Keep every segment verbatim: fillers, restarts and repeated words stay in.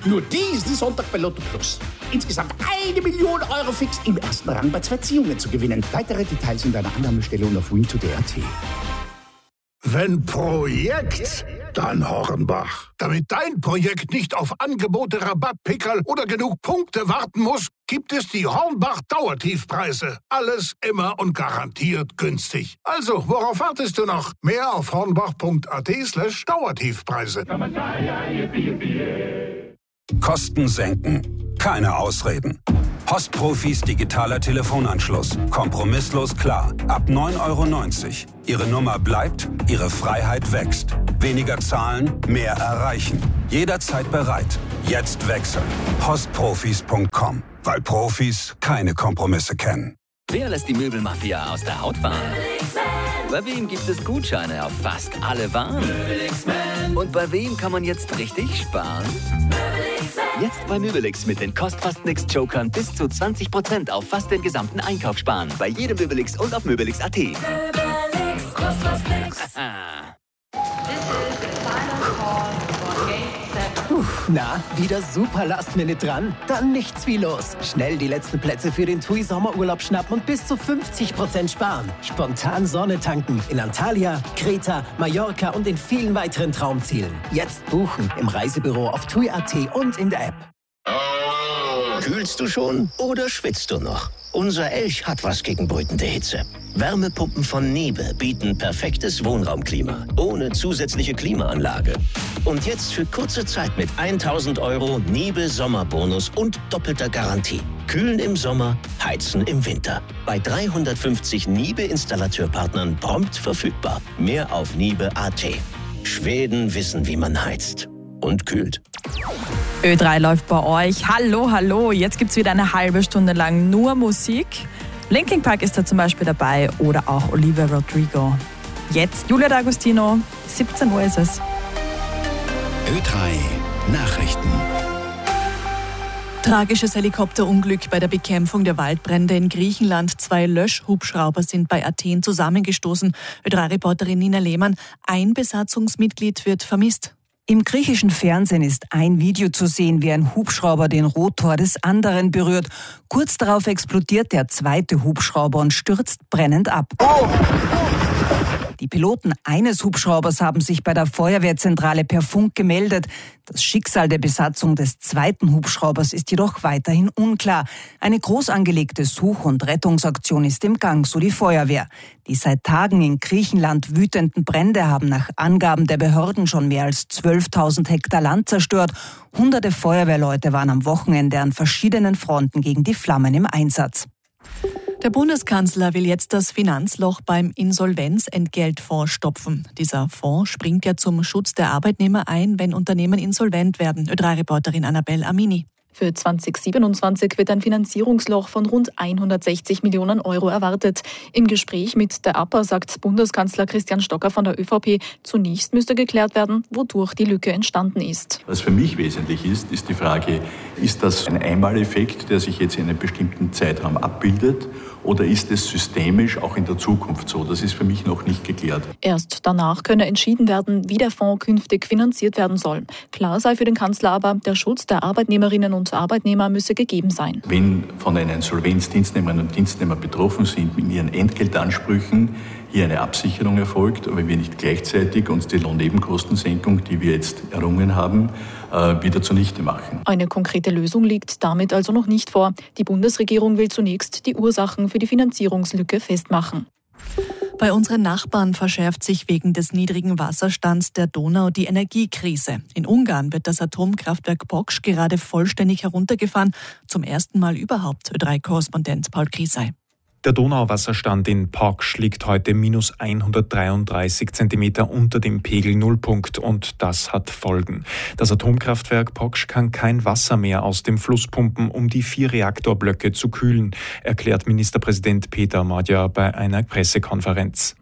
Nur diesen Sonntag bei Lotto Plus. Insgesamt eine Million Euro fix im ersten Rang bei zwei Ziehungen zu gewinnen. Weitere Details in deiner Annahmestelle und auf win to d punkt a t. Wenn Projekt, dann Hornbach. Damit dein Projekt nicht auf Angebote, Rabattpickerl oder genug Punkte warten muss, gibt es die Hornbach Dauertiefpreise. Alles immer und garantiert günstig. Also, worauf wartest du noch? Mehr auf hornbach.at slash Dauertiefpreise. Kosten senken. Keine Ausreden. Postprofis digitaler Telefonanschluss. Kompromisslos klar. Ab neun Euro neunzig. Ihre Nummer bleibt, Ihre Freiheit wächst. Weniger zahlen, mehr erreichen. Jederzeit bereit. Jetzt wechseln. postprofis punkt com. Weil Profis keine Kompromisse kennen. Wer lässt die Möbelmafia aus der Haut fahren? Bei wem gibt es Gutscheine auf fast alle Waren? Und bei wem kann man jetzt richtig sparen? Jetzt bei Möbelix mit den Kostfast-Nix-Jokern bis zu zwanzig Prozent auf fast den gesamten Einkauf sparen. Bei jedem Möbelix und auf Möbelix punkt a t. Möbelix, kostet fast nix. Na, wieder super Last-Minute dran? Dann nichts wie los. Schnell die letzten Plätze für den TUI Sommerurlaub schnappen und bis zu fünfzig Prozent sparen. Spontan Sonne tanken in Antalya, Kreta, Mallorca und in vielen weiteren Traumzielen. Jetzt buchen im Reisebüro auf tui punkt a t und in der App. Kühlst du schon oder schwitzt du noch? Unser Elch hat was gegen brütende Hitze. Wärmepumpen von Niebe bieten perfektes Wohnraumklima, ohne zusätzliche Klimaanlage. Und jetzt für kurze Zeit mit tausend Euro Niebe Sommerbonus und doppelter Garantie. Kühlen im Sommer, heizen im Winter. Bei dreihundertfünfzig Niebe-Installateurpartnern prompt verfügbar. Mehr auf niebe punkt a t. Schweden wissen, wie man heizt. Und kühlt. Ö drei läuft bei euch. Hallo, hallo. Jetzt gibt es wieder eine halbe Stunde lang nur Musik. Linkin Park ist da zum Beispiel dabei oder auch Olivia Rodrigo. Jetzt Julia D'Agostino. siebzehn Uhr ist es. Ö drei Nachrichten. Tragisches Helikopterunglück bei der Bekämpfung der Waldbrände in Griechenland. Zwei Löschhubschrauber sind bei Athen zusammengestoßen. Ö drei Reporterin Nina Lehmann. Ein Besatzungsmitglied wird vermisst. Im griechischen Fernsehen ist ein Video zu sehen, wie ein Hubschrauber den Rotor des anderen berührt. Kurz darauf explodiert der zweite Hubschrauber und stürzt brennend ab. Die Piloten eines Hubschraubers haben sich bei der Feuerwehrzentrale per Funk gemeldet. Das Schicksal der Besatzung des zweiten Hubschraubers ist jedoch weiterhin unklar. Eine groß angelegte Such- und Rettungsaktion ist im Gang, so die Feuerwehr. Die seit Tagen in Griechenland wütenden Brände haben nach Angaben der Behörden schon mehr als zwölftausend Hektar Land zerstört. Hunderte Feuerwehrleute waren am Wochenende an verschiedenen Fronten gegen die Flammen im Einsatz. Der Bundeskanzler will jetzt das Finanzloch beim Insolvenzentgeltfonds stopfen. Dieser Fonds springt ja zum Schutz der Arbeitnehmer ein, wenn Unternehmen insolvent werden. Ö drei Reporterin Annabelle Amini. Für zwanzig siebenundzwanzig wird ein Finanzierungsloch von rund hundertsechzig Millionen Euro erwartet. Im Gespräch mit der A P A sagt Bundeskanzler Christian Stocker von der ÖVP, zunächst müsste geklärt werden, wodurch die Lücke entstanden ist. Was für mich wesentlich ist, ist die Frage, ist das ein Einmaleffekt, der sich jetzt in einem bestimmten Zeitraum abbildet, oder ist es systemisch auch in der Zukunft so? Das ist für mich noch nicht geklärt. Erst danach könne entschieden werden, wie der Fonds künftig finanziert werden soll. Klar sei für den Kanzler aber, der Schutz der Arbeitnehmerinnen und Arbeitnehmer müsse gegeben sein. Wenn von einer Insolvenz Dienstnehmerinnen und Dienstnehmer betroffen sind mit ihren Entgeltansprüchen, hier eine Absicherung erfolgt, aber wir nicht gleichzeitig uns die Lohnnebenkostensenkung, die wir jetzt errungen haben, wieder zunichte machen. Eine konkrete Lösung liegt damit also noch nicht vor. Die Bundesregierung will zunächst die Ursachen für die Finanzierungslücke festmachen. Bei unseren Nachbarn verschärft sich wegen des niedrigen Wasserstands der Donau die Energiekrise. In Ungarn wird das Atomkraftwerk Poksch gerade vollständig heruntergefahren. Zum ersten Mal überhaupt. Ö drei Korrespondent Paul Griesei. Der Donauwasserstand in Poksch liegt heute minus hundertdreiunddreißig Zentimeter unter dem Pegel-Nullpunkt und das hat Folgen. Das Atomkraftwerk Poksch kann kein Wasser mehr aus dem Fluss pumpen, um die vier Reaktorblöcke zu kühlen, erklärt Ministerpräsident Peter Magyar bei einer Pressekonferenz.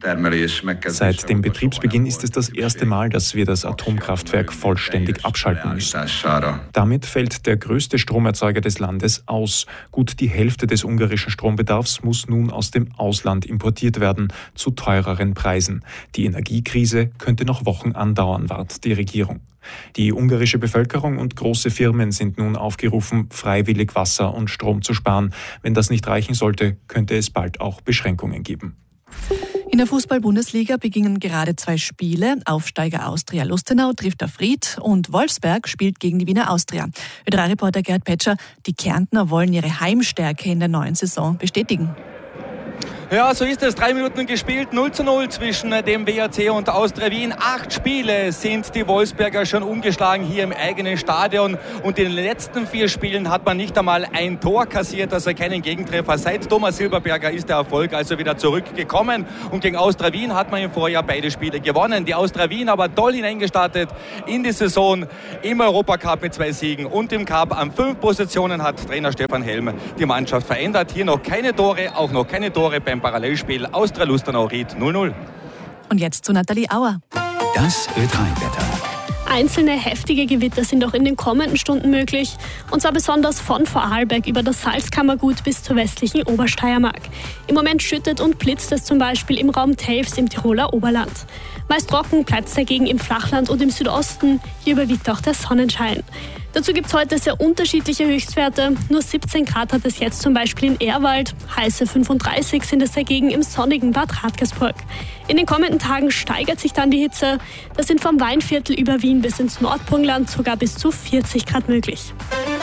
Seit dem Betriebsbeginn ist es das erste Mal, dass wir das Atomkraftwerk vollständig abschalten müssen. Damit fällt der größte Stromerzeuger des Landes aus. Gut die Hälfte des ungarischen Strombedarfs muss nun aus dem Ausland importiert werden, zu teureren Preisen. Die Energiekrise könnte noch Wochen andauern, warnt die Regierung. Die ungarische Bevölkerung und große Firmen sind nun aufgerufen, freiwillig Wasser und Strom zu sparen. Wenn das nicht reichen sollte, könnte es bald auch Beschränkungen geben. In der Fußball-Bundesliga beginnen gerade zwei Spiele. Aufsteiger Austria Lustenau trifft auf Ried und Wolfsberg spielt gegen die Wiener Austria. Ö drei Reporter Gerd Petscher, die Kärntner wollen ihre Heimstärke in der neuen Saison bestätigen. Ja, so ist es. Drei Minuten gespielt, null zu null zwischen dem W A C und Austria Wien. Acht Spiele sind die Wolfsberger schon umgeschlagen hier im eigenen Stadion. Und in den letzten vier Spielen hat man nicht einmal ein Tor kassiert, also keinen Gegentreffer. Seit Thomas Silberberger ist der Erfolg also wieder zurückgekommen. Und gegen Austria Wien hat man im Vorjahr beide Spiele gewonnen. Die Austria Wien aber toll hineingestartet in die Saison im Europacup mit zwei Siegen. Und im Cup an fünf Positionen hat Trainer Stefan Helm die Mannschaft verändert. Hier noch keine Tore, auch noch keine Tore beim Parallelspiel Austria Lustenau Ried null null. Und jetzt zu Nathalie Auer. Das Ö drei Wetter. Einzelne heftige Gewitter sind auch in den kommenden Stunden möglich. Und zwar besonders von Vorarlberg über das Salzkammergut bis zur westlichen Obersteiermark. Im Moment schüttet und blitzt es zum Beispiel im Raum Telfs im Tiroler Oberland. Meist trocken bleibt es dagegen im Flachland und im Südosten. Hier überwiegt auch der Sonnenschein. Dazu gibt es heute sehr unterschiedliche Höchstwerte. Nur siebzehn Grad hat es jetzt zum Beispiel in Ehrwald. Heiße fünfunddreißig sind es dagegen im sonnigen Bad Radkersburg. In den kommenden Tagen steigert sich dann die Hitze. Das sind vom Weinviertel über Wien bis ins Nordburgenland sogar bis zu vierzig Grad möglich.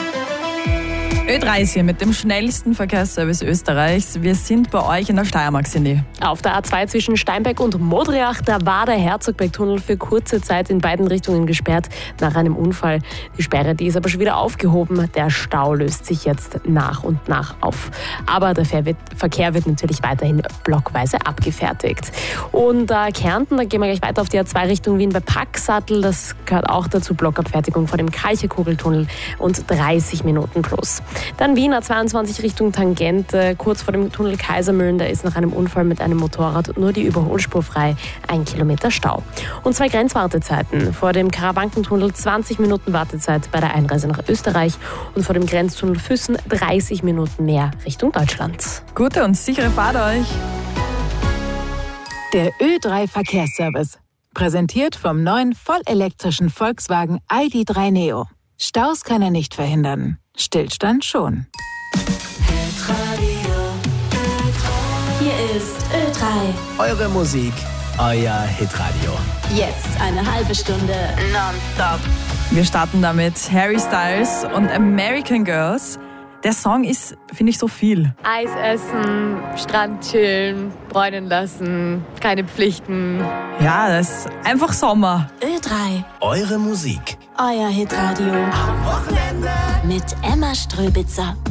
Ö drei ist hier mit dem schnellsten Verkehrsservice Österreichs. Wir sind bei euch in der Steiermark, Cindy. Auf der A zwei zwischen Steinbeck und Modriach, da war der Herzogbergtunnel für kurze Zeit in beiden Richtungen gesperrt nach einem Unfall. Die Sperre, die ist aber schon wieder aufgehoben. Der Stau löst sich jetzt nach und nach auf. Aber der Verkehr wird natürlich weiterhin blockweise abgefertigt. Und äh, Kärnten, da gehen wir gleich weiter auf die A zwei Richtung Wien bei Packsattel. Das gehört auch dazu, Blockabfertigung vor dem Kalche-Kugeltunnel und dreißig Minuten plus. Dann Wien A zweiundzwanzig Richtung Tangente, kurz vor dem Tunnel Kaisermühlen, da ist nach einem Unfall mit einem Motorrad nur die Überholspur frei, ein Kilometer Stau. Und zwei Grenzwartezeiten, vor dem Karawankentunnel zwanzig Minuten Wartezeit bei der Einreise nach Österreich und vor dem Grenztunnel Füssen dreißig Minuten mehr Richtung Deutschland. Gute und sichere Fahrt euch! Der Ö drei Verkehrsservice, präsentiert vom neuen vollelektrischen Volkswagen I D drei Neo. Staus kann er nicht verhindern. Stillstand schon. Hier ist Ö drei. Eure Musik, euer Hitradio. Jetzt eine halbe Stunde nonstop. Wir starten damit Harry Styles und American Girls. Der Song ist, finde ich, so viel. Eis essen, Strand chillen, bräunen lassen, keine Pflichten. Ja, das ist einfach Sommer. Ö drei. Eure Musik. Euer Hitradio. Am Wochenende. Mit Emma Ströbitzer.